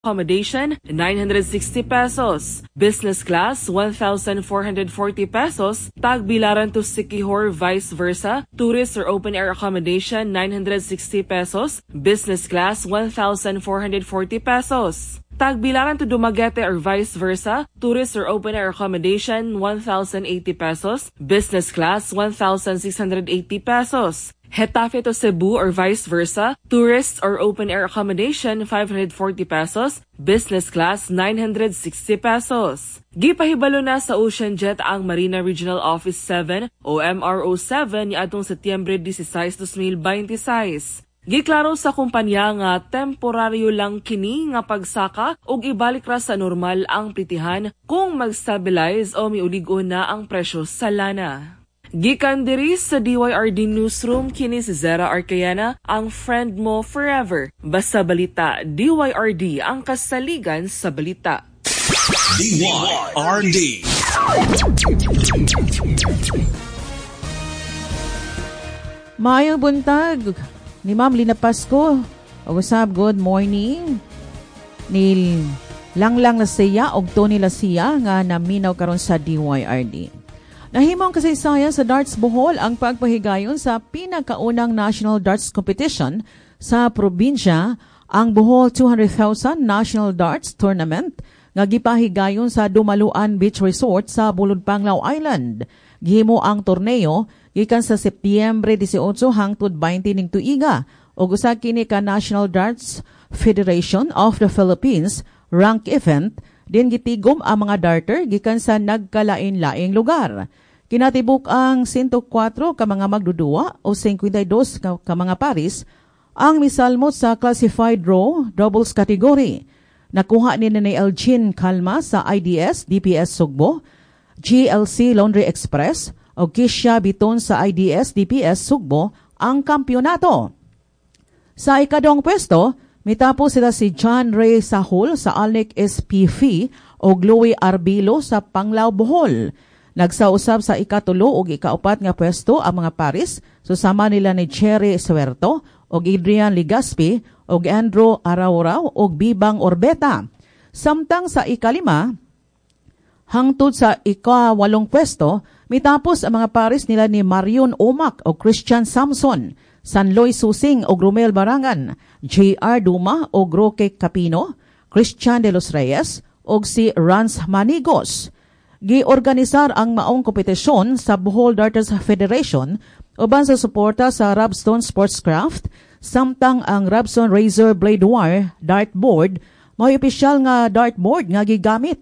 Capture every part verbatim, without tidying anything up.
accommodation, nine hundred sixty pesos. Business class, one thousand four hundred forty pesos. Tagbilaran to Siquijor, vice versa. Tourist or open-air accommodation, nine hundred sixty pesos. Business class, one thousand four hundred forty pesos. Tagbilaran to Dumaguete or vice versa. Tourist or open-air accommodation, one thousand eighty pesos. Business class, one thousand six hundred eighty pesos. Hetafe to Cebu or vice versa. Tourist or open-air accommodation, five hundred forty pesos. Business class, nine hundred sixty pesos. Gipahibalo na sa Ocean Jet ang Marina Regional Office seven o M R O seven ni atong Setyembre sixteen, twenty twenty-six. Giklaro sa kumpanya nga temporaryo lang kini nga pagsaka ug ibalik ra sa normal ang pritihan kung mag-stabilize o miulig-on na ang presyo sa lana. Gikan diri sa D Y R D Newsroom, kini si Zara Arcayana, ang friend mo forever. Basta balita, D Y R D ang kasaligan sa balita. D Y R D. Maayong buntag ni Ma'am Lina Pasco. Usab, good morning. Ni Langlang na siya og Tony la siya nga naminaw karon sa D Y R D. Nahimong kasaysayan sa Darts Bohol ang pagpahigayon sa pinakaunang National Darts Competition sa probinsya, ang Bohol two hundred thousand National Darts Tournament nga gipahigayon sa Dumaluan Beach Resort sa Buludpanglao Island. Gihimo ang torneo gikan sa Setyembre eighteen hangtod twenty ning tuiga ug usa kini ka National Darts Federation of the Philippines rank event. Din gitigom ang mga darter gikan sa nagkalain-laing lugar. Kinatibuk ang one oh four ka mga magdudua o fifty-two ka, ka mga paris ang misalmot sa classified draw doubles category. Nakuha ni ni Elgin Calma sa I D S D P S Sugbo, G L C Laundry Express o Kisha Biton sa I D S D P S Sugbo ang kampyonato. Sa ikadong pwesto, mitapos sila si John Ray Sahul sa Alnic S P F o Louie Arbilo sa Panglao, Bohol. Nagsausab sa ikatulo o ikaupat nga pwesto ang mga paris, susama nila ni Cherry Suerto o Adrian Ligaspi o Andrew Araurao o Bibang Orbeta. Samtang sa ikalima, hangtod sa ikawalong pwesto, mitapos ang mga paris nila ni Marion Omac o Christian Samson, Sanloy Susing o Grumel Barangan, J R Duma o Roque Capino, Christian de los Reyes o si Rans Manigos. Giorganisar ang maong kompetisyon sa Bohol Darters Federation uban sa suporta sa Rabstone Sportscraft, samtang ang Rabstone Razor Blade War Dartboard may opisyal nga dartboard nga gigamit.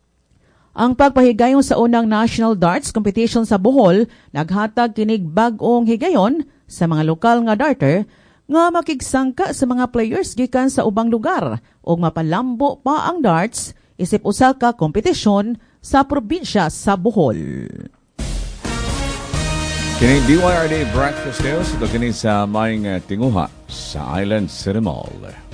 Ang pagpahigayon sa unang National Darts Competition sa Bohol naghatag kinig bag-ong higayon sa mga lokal nga darter nga makigsangka sa mga players gikan sa ubang lugar o mapalambo pa ang darts isip usa ka kompetisyon sa probinsya sa Bohol. Kini D Y R D Breakfast News ito kini sa maing tinguha sa Island City Mall.